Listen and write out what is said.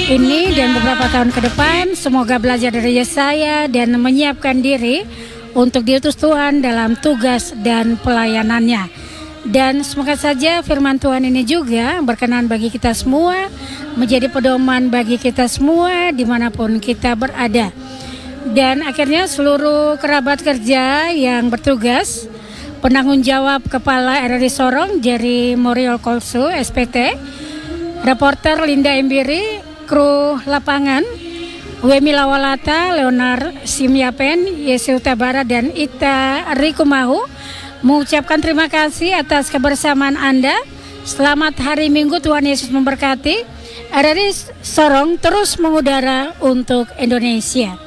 ini dan beberapa tahun ke depan. Semoga belajar dari Yesaya dan menyiapkan diri untuk diutus Tuhan dalam tugas dan pelayanannya. Dan semoga saja firman Tuhan ini juga berkenan bagi kita semua, menjadi pedoman bagi kita semua dimanapun kita berada. Dan akhirnya seluruh kerabat kerja yang bertugas, penanggung jawab Kepala RRI Sorong, Jerry Moriol Kolsu, SPT, reporter Linda Embiri, kru lapangan, Wemi Lawalata, Leonard Simyapen, Yesus Tabara, dan Ita Rikumahu, mengucapkan terima kasih atas kebersamaan Anda. Selamat hari Minggu, Tuhan Yesus memberkati. RRI Sorong terus mengudara untuk Indonesia.